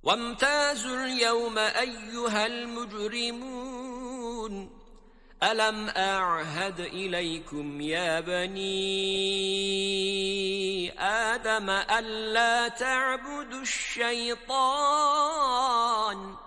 وامتازوا اليوم أيها المجرمون ألم أعهد إليكم يا بني آدم ألا تعبدوا الشيطان